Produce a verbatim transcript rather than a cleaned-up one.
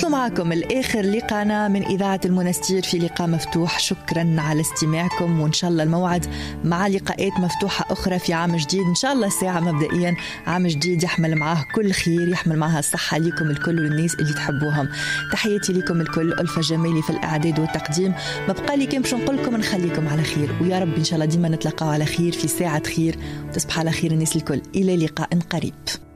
نواصلوا معكم الآخر لقانا من إذاعة المنستير في لقاء مفتوح. شكرا على استماعكم، وإن شاء الله الموعد مع لقاءات مفتوحة أخرى في عام جديد إن شاء الله. الساعة مبدئيا عام جديد يحمل معاه كل خير، يحمل معها الصحة لكم الكل والناس اللي تحبوهم. تحياتي لكم الكل، ألفة جمالي في الإعداد والتقديم. ما بقى لي كم باش نقول لكم نخليكم على خير، ويا رب إن شاء الله ديما نتلقاو على خير في ساعة خير، وتصبح على خير الناس الكل. إلى لقاء قريب.